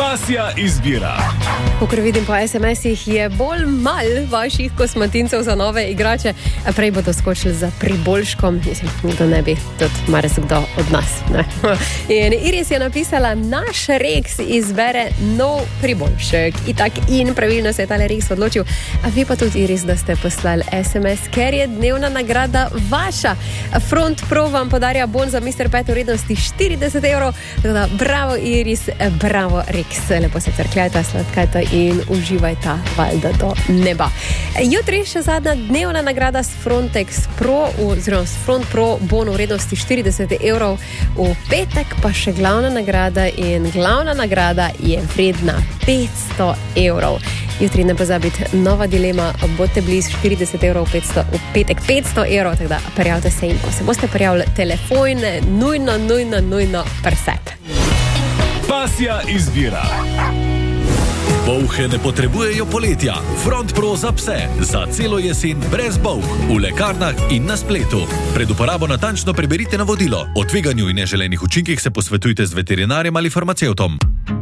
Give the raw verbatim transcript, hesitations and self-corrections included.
Pasja izbira. Kakor vidim po es em esih, je bolj mal vaših kosmatincev za nove igrače. Prej bodo skočili za priboljškom. Mislim, da ne bi, tudi marsikdo od nas. Ne? In Iris je napisala, naš Rex izbere nov priboljšek. Itak in pravilno se je tale Rex odločil. A vi pa tudi, Iris, da ste poslali es em es, ker je dnevna nagrada vaša. Front Pro vam podarja bon za mister Pet v vrednosti štirideset evrov. Tako da bravo, Iris, bravo, Rex. Lepo se crkljajta, sladkajta in uživajta valjda do neba. Jutri še zadnja dnevna nagrada s Frontex Pro, oziroma s Front Pro bon v vrednosti štirideset evrov. V petek pa še glavna nagrada in glavna nagrada je vredna petsto evrov. Jutri ne pozabite, nova dilema, boste blizu štirideset evrov, petsto, v petek petsto evrov, tako da prijavite se in ko se boste prijavili, telefon, nujno, nujno, nujno prsep. Pasja izbira. Bolhe ne potrebujejo poletja. Front Pro za pse. Za celo jesen brez bolh. V lekarnah in na spletu. Pred uporabo natančno preberite navodilo. O tveganju in neželenih učinkih se posvetujte z veterinarjem ali farmacevtom.